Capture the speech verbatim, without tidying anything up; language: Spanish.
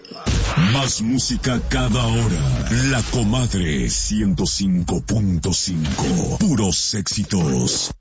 Más música cada hora. La Comadre ciento cinco punto cinco. Puros éxitos.